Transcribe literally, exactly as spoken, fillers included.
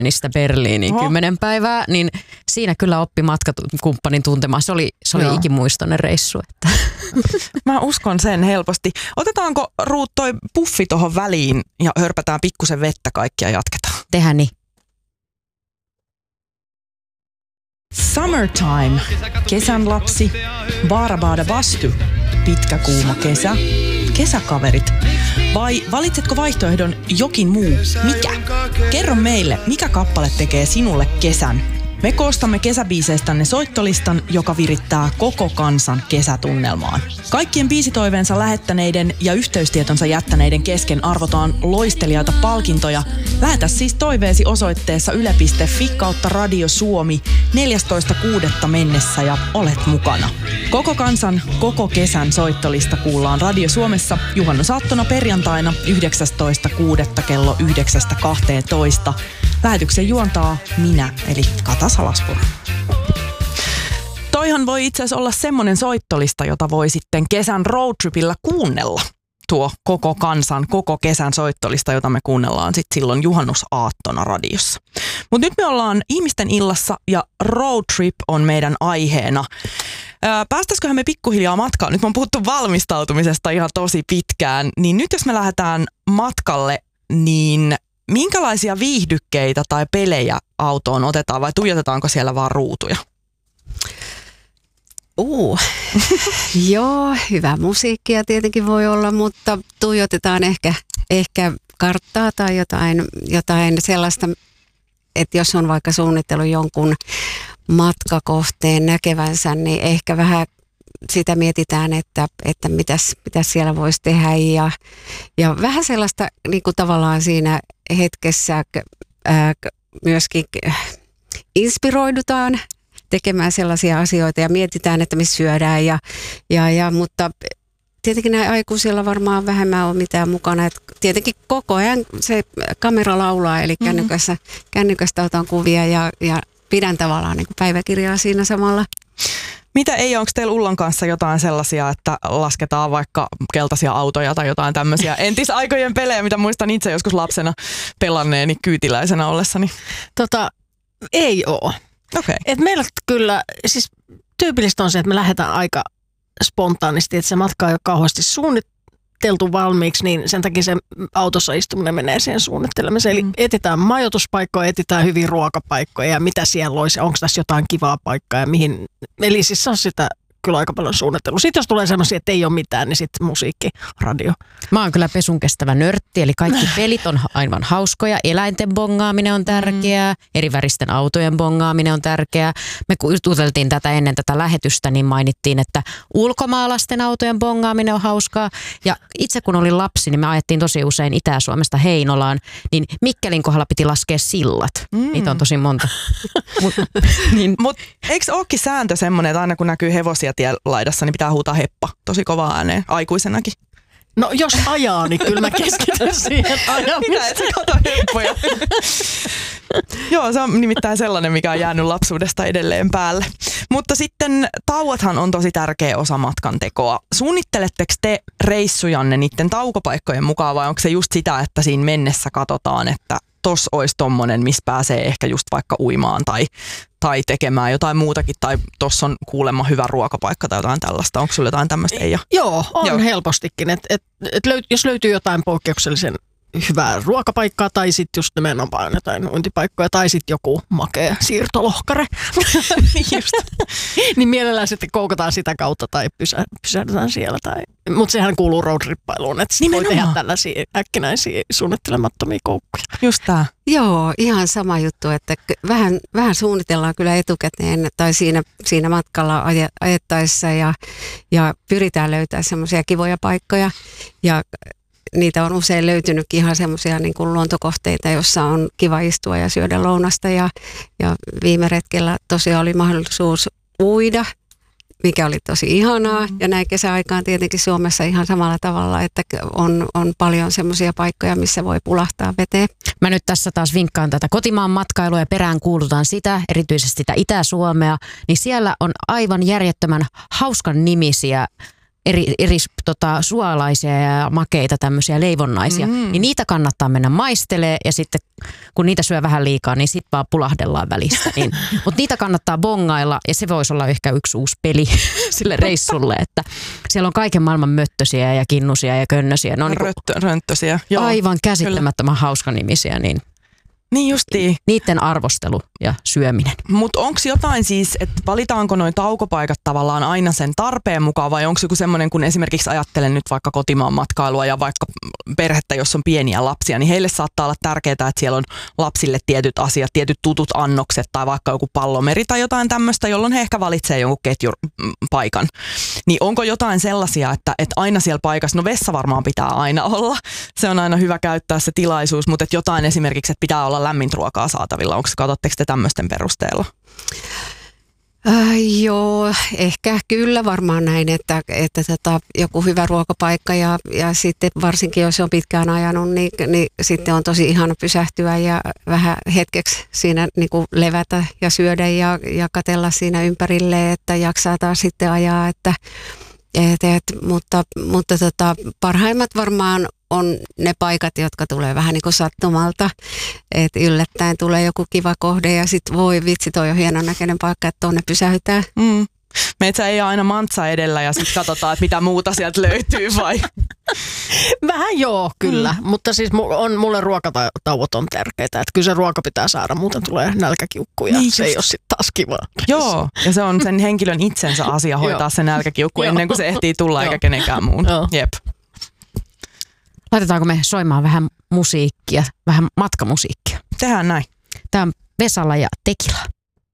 Niistä Berliiniin Oho. kymmenen päivää, niin siinä kyllä oppi matkakumppanin tuntemaan. Se oli, se oli ikimuistoinen reissu. Että. Mä uskon sen helposti. Otetaanko Ruut toi puffi tuohon väliin ja hörpätään pikkusen vettä kaikki ja jatketaan. Tehdään niin. Summertime, kesän lapsi, Baarabaada vastu, pitkä kuuma kesä, kesäkaverit. Vai valitsetko vaihtoehdon jokin muu? Mikä? Kerro meille, mikä kappale tekee sinulle kesän. Me koostamme kesäbiiseistänne soittolistan, joka virittää koko kansan kesätunnelmaan. Kaikkien biisitoiveensa lähettäneiden ja yhteystietonsa jättäneiden kesken arvotaan loistelijaita palkintoja. Lähetä siis toiveesi osoitteessa yle piste fi kautta Radio Suomi neljästoista kuudetta mennessä ja olet mukana. Koko kansan, koko kesän soittolista kuullaan Radio Suomessa juhannusaattona perjantaina yhdeksästoista kuudetta kello yhdeksästä kahteentoista. Lähetyksen juontaa minä, eli Kata Salaspuro. Toihan voi itse asiassa olla semmoinen soittolista, jota voi sitten kesän roadtripillä kuunnella. Tuo koko kansan, koko kesän soittolista, jota me kuunnellaan sitten silloin juhannusaattona radiossa. Mutta nyt me ollaan ihmisten illassa ja roadtrip on meidän aiheena. Ää, päästäisiköhän me pikkuhiljaa matkaan? Nyt me on puhuttu valmistautumisesta ihan tosi pitkään. Niin nyt jos me lähdetään matkalle, niin minkälaisia viihdykkeitä tai pelejä autoon otetaan vai tuijotetaanko siellä vaan ruutuja? Uh. Joo, hyvä musiikkia tietenkin voi olla, mutta tuijotetaan ehkä, ehkä karttaa tai jotain, jotain sellaista, että jos on vaikka suunnittelu jonkun matkakohteen näkevänsä, niin ehkä vähän sitä mietitään, että, että mitäs, mitäs siellä voisi tehdä ja, ja vähän sellaista niin kuin tavallaan siinä hetkessä ää, myöskin inspiroidutaan tekemään sellaisia asioita ja mietitään, että missä syödään ja, ja, ja mutta tietenkin näin aikuisilla varmaan vähemmän on mitään mukana. Et tietenkin koko ajan se kamera laulaa, eli kännykässä, mm-hmm. kännykästä otan kuvia ja, ja pidän tavallaan niin kuin päiväkirjaa siinä samalla. Mitä ei, onko teillä Ullan kanssa jotain sellaisia, että lasketaan vaikka keltaisia autoja tai jotain tämmöisiä entisaikojen pelejä, mitä muistan itse joskus lapsena pelanneeni kyytiläisenä ollessani? Tota, ei oo. Okay. Et meillä kyllä, siis tyypillistä on se, että me lähdetään aika spontaanisti, että se matka ei ole kauheasti suunniteltu valmiiksi, niin sen takia se autossa istuminen menee siihen suunnittelemiseen. Eli mm. etsitään majoituspaikkoja, etsitään hyviä ruokapaikkoja ja mitä siellä olisi, onko tässä jotain kivaa paikkaa ja mihin. Eli siis se on sitä kyllä aika paljon suunnittelua. Sitten jos tulee semmoisia, että ei ole mitään, niin sitten musiikki, radio. Mä oon kyllä pesun kestävä nörtti, eli kaikki pelit on aivan hauskoja. Eläinten bongaaminen on tärkeää, mm. eri väristen autojen bongaaminen on tärkeää. Me kun juteltiin tätä ennen tätä lähetystä, niin mainittiin, että ulkomaalaisten autojen bongaaminen on hauskaa. Ja itse kun olin lapsi, niin me ajettiin tosi usein Itä-Suomesta Heinolaan, niin Mikkelin kohdalla piti laskea sillat. Mm. Niitä on tosi monta. Mut, niin. Mut eikö olekin sääntö semmoinen, että aina kun näkyy hevosia tielaidassa, niin pitää huutaa heppa tosi kovaa ääneen, aikuisenakin? No jos ajaa, niin kyllä mä keskityn siihen ajamiseen. Mitä, et sä kato heppoja? Joo, se on nimittäin sellainen, mikä on jäänyt lapsuudesta edelleen päälle. Mutta sitten tauothan on tosi tärkeä osa matkan tekoa. Suunnitteletteko te reissujanne niiden taukopaikkojen mukaan vai onko se just sitä, että siinä mennessä katsotaan, että tossa olisi tommonen, missä pääsee ehkä just vaikka uimaan tai, tai tekemään jotain muutakin, tai tossa on kuulemma hyvä ruokapaikka tai jotain tällaista. Onko sulla jotain tämmöistä, Eija? Joo, on Joo. helpostikin. Et, et, et löyt, jos löytyy jotain poikkeuksellisen hyvää ruokapaikkaa, tai sitten just nimenomaan jotain uintipaikkoja, tai sitten joku makea siirtolohkare, niin, just. niin mielellään sitten koukataan sitä kautta tai pysä, pysähdytään siellä. Tai, mutta sehän kuuluu roadrippailuun, että voi tehdä tällaisia äkkinäisiä suunnittelemattomia koukkuja. Just tää. Joo, ihan sama juttu, että vähän, vähän suunnitellaan kyllä etukäteen tai siinä, siinä matkalla ajettaessa ja, ja pyritään löytämään semmoisia kivoja paikkoja ja niitä on usein löytynytkin ihan semmoisia niin kuin luontokohteita, jossa on kiva istua ja syödä lounasta ja, ja viime retkellä tosiaan oli mahdollisuus uida, mikä oli tosi ihanaa ja näin kesäaikaan tietenkin Suomessa ihan samalla tavalla, että on, on paljon semmoisia paikkoja, missä voi pulahtaa veteen. Mä nyt tässä taas vinkkaan tätä kotimaan matkailua ja perään kuulutaan sitä, erityisesti sitä Itä-Suomea, niin siellä on aivan järjettömän hauskan nimisiä eri, eri tota, suolaisia ja makeita tämmöisiä leivonnaisia, mm. niin niitä kannattaa mennä maistelee ja sitten kun niitä syö vähän liikaa, niin sitten vaan pulahdellaan välistä. Niin. Mutta niitä kannattaa bongailla ja se voisi olla ehkä yksi uusi peli sille reissulle, että siellä on kaiken maailman möttösiä ja kinnusia ja könnösiä. Ne on Röttö, rönttösiä. Joo, aivan käsittämättömän hauskanimisiä, niin Niin justiin. Niiden arvostelu ja syöminen. Mutta onko jotain siis, että valitaanko noi taukopaikat tavallaan aina sen tarpeen mukaan vai onko joku semmoinen, kun esimerkiksi ajattelen nyt vaikka kotimaan matkailua ja vaikka perhettä, jos on pieniä lapsia, niin heille saattaa olla tärkeää, että siellä on lapsille tietyt asiat, tietyt tutut annokset tai vaikka joku pallomeri tai jotain tämmöistä, jolloin he ehkä valitsee jonkun ketjupaikan. Niin onko jotain sellaisia, että, että aina siellä paikassa, no vessa varmaan pitää aina olla, se on aina hyvä käyttää se tilaisuus, mutta että jotain esimerkiksi, että pitää olla lämmintä ruokaa saatavilla. Onko katsotteko te tämmöisten perusteella? Äh, joo, ehkä kyllä varmaan näin, että, että tota, joku hyvä ruokapaikka ja, ja sitten varsinkin jos on pitkään ajanut, niin, niin sitten on tosi ihana pysähtyä ja vähän hetkeksi siinä niin kuin levätä ja syödä ja, ja katsella siinä ympärille, että jaksaa taas sitten ajaa, että Et, et, mutta mutta tota, parhaimmat varmaan on ne paikat, jotka tulee vähän niin kuin sattumalta, että yllättäen tulee joku kiva kohde ja sitten voi vitsi, toi on hienon näköinen paikka, että tuonne pysähytään. Mm. Meitä ei ole aina mantsa edellä ja sitten katsotaan, että mitä muuta sieltä löytyy vai? Vähän joo, kyllä, mm. mutta siis on, mulle ruokatauot on tärkeitä, että kyllä se ruoka pitää saada, muuten tulee nälkäkiukku ja niin se just. Ei ole sitten taas kivaa. Joo, ja se on sen henkilön itsensä asia hoitaa se nälkäkiukku ennen kuin se ehtii tulla eikä kenenkään muun. Jep. Laitetaanko me soimaan vähän musiikkia, vähän matkamusiikkia? Tehdään näin. Tämä on Vesala ja Tekila.